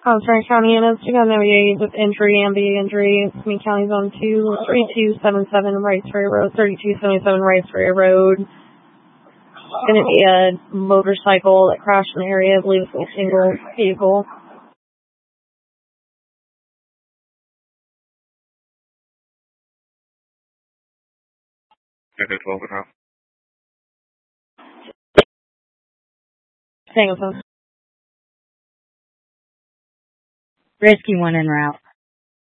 Pontchartrain County units to go navigate with entry and the injury. Smith County Zone 2, 3277 Rice Ferry Road, 3277 Rice Ferry Road. It's going to be a motorcycle that crashed in the area. I believe it's a single vehicle. Okay, 12 and a half. Singleton. Rescue 1 en route.